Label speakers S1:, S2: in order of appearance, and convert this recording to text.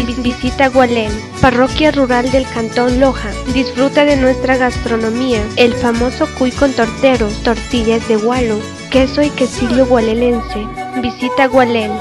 S1: Visita Gualén, parroquia rural del cantón Loja. Disfruta de nuestra gastronomía, el famoso cuy con torteros, tortillas de gualo, queso y quesillo gualelense. Visita Gualén.